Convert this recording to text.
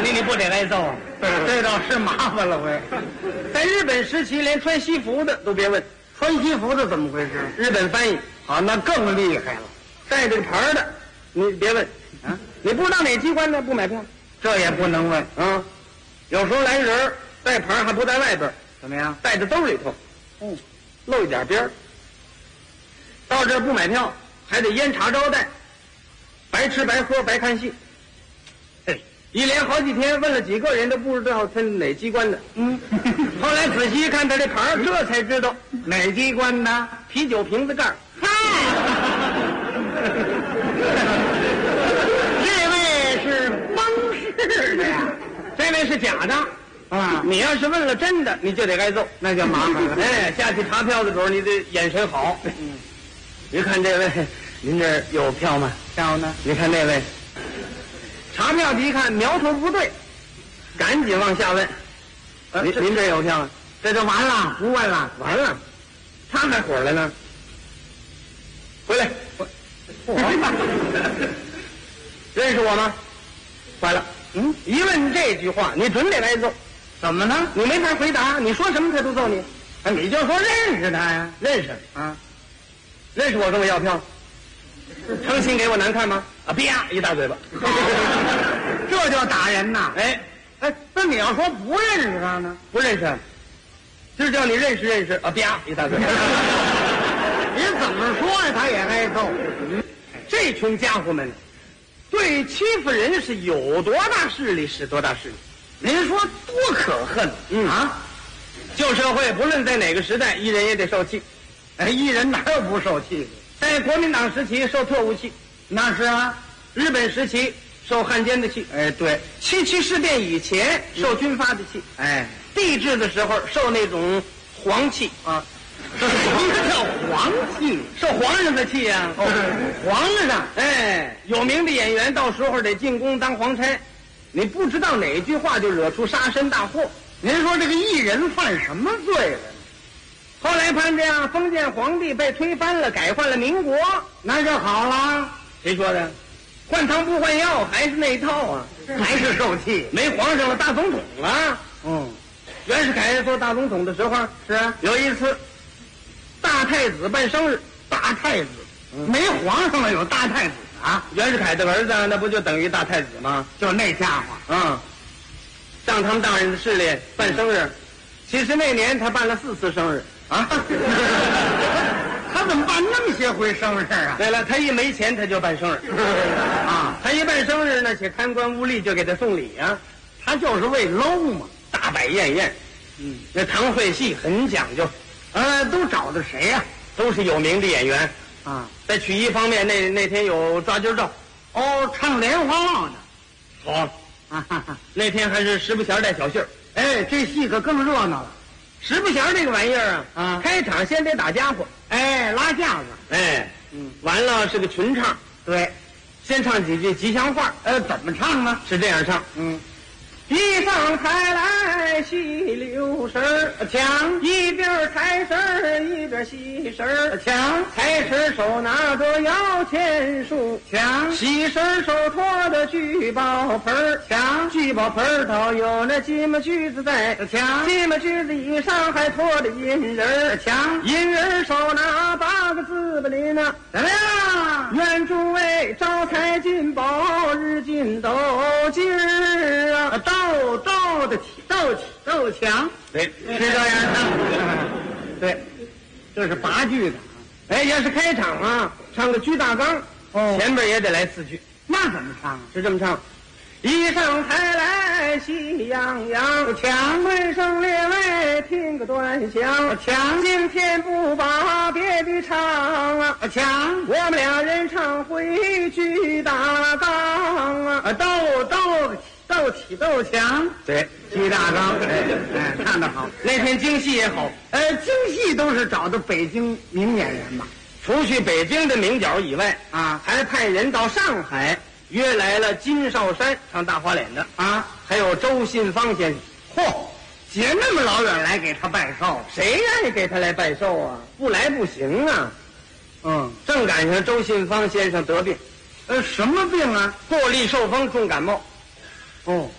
你不得挨揍啊？ 这倒是麻烦了喂。 在日本时期，连穿西服的都别问， 穿西服的怎么回事？ 日本翻译好，那更厉害了。 带这个牌的，你别问啊，你不知道哪机关的不买票， 这也不能问啊。有时候来人带牌还不在外边， 怎么样？ 带在兜里头，露一点边儿。到这儿不买票，还得烟茶招待，白吃白喝白看戏。一连好几天，问了几个人都不知道他哪机关的。后来仔细一看他这牌，这才知道哪机关的？ 啤酒瓶子盖儿。 这位是蒙氏的呀， 这位是假的啊！ 你要是问了真的，你就得挨揍， 那就麻烦了。 哎，下去查票的时候，你得眼神好。你看这位，您这儿有票吗？ 票呢？ 你看那位，查票的一看苗头不对，赶紧往下问。您这有票吗？ 这就完了，不问了， 完了，他还火了呢。回来，认识我吗？坏了，一问这句话，你准得挨揍。 怎么呢？ 你没法回答，你说什么他都揍你。 你就说认识他呀？ 认识啊， 认识我跟我要票，诚心给我难看吗？啊，啪一大嘴巴， 这就打人呐！ 哎， 那你要说不认识他呢？ 不认识，今儿叫你认识认识啊，啪一大嘴巴。 你怎么说呀？他也挨揍。 这群家伙们，对欺负人是有多大势力是多大势力。 您说多可恨旧社会不论在哪个时代，艺人也得受气。 艺人哪有不受气的？ 在国民党时期受特务气， 那是啊。 日本时期受汉奸的气， 对。 7·7事变以前受军阀的气，帝制的时候受那种皇气啊。 什么叫皇气？ 受皇上的气呀！ 皇上， 有名的演员到时候得进宫当皇差，你不知道哪句话就惹出杀身大祸。 您说这个艺人犯什么罪了？ 后来判这样，封建皇帝被推翻了，改换了民国， 那就好了。 谁说的？换汤不换药，还是那一套啊， 还是受气。 没皇上了，大总统了。袁世凯做大总统的时候， 是啊， 有一次大太子办生日， 大太子没皇上了，有大太子啊？ 袁世凯的儿子那不就等于大太子吗？ 就那家伙， 上他们大人的势力办生日。其实那年他办了4次生日啊。 他怎么办那么些回生日啊？ 对了，他一没钱他就办生日啊。他一办生日呢，且贪官污吏就给他送礼啊。 他就是为搂嘛， 大摆宴宴。那堂会戏很讲究。 都找的谁呀？ 都是有名的演员啊。 在曲艺方面，那天有抓阄照， 唱连环帽的， 好啊。那天还是十不弦带小戏儿， 这戏可更热闹了。 十不弦这个玩意儿啊，开场先得打家伙， 拉架子， 完了是个群唱， 对， 先唱几句吉祥话， 怎么唱呢？ 是这样唱，一上台来戏溜神儿， 抢一边财神儿一边喜神儿， 抢财神手拿着摇钱树， 抢喜神手托着聚宝盆儿， 抢聚宝盆儿头有那金毛锯子在， 抢金毛锯子以上还托着银人儿， 抢银人手拿8个字吧您呐， 怎么样？ 愿诸位招财进宝，日进斗金儿啊！ 斗得起，斗强， 对， 是这样的。对，这是8句的。 要是开场啊，唱个居大纲，前边也得来4句。 那怎么唱啊？ 是这么唱：一上台来喜洋洋， 抢对声列位听个端详， 抢今天不把别的唱啊， 抢我们俩人唱回居大纲啊， 斗起斗强， 对， 居大纲，唱得好。 那天京戏也好， 京戏都是找的北京名演员吧？ 除去北京的名角以外啊， 还派人到上海约来了金少山唱大花脸的啊， 还有周信芳先生。 嚯，姐那么老远来给他拜寿， 谁愿意给他来拜寿啊？不来不行啊。正赶上周信芳先生得病， 什么病啊？ 过力受风，重感冒。